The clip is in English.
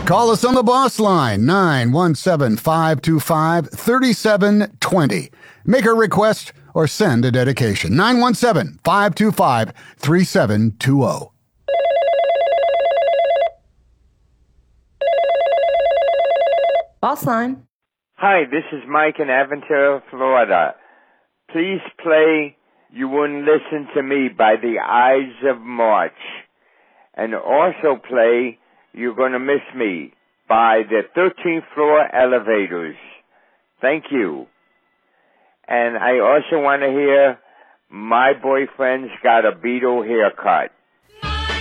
Call us on the boss line, 917-525-3720. Make a request or send a dedication, 917-525-3720. Boss line. Hi, this is Mike in Aventura, Florida. Please play You Wouldn't Listen to Me by the Ides of March. And also play You're Gonna Miss Me by the 13th Floor Elevators. Thank you. And I also want to hear My Boyfriend's Got a Beetle Haircut.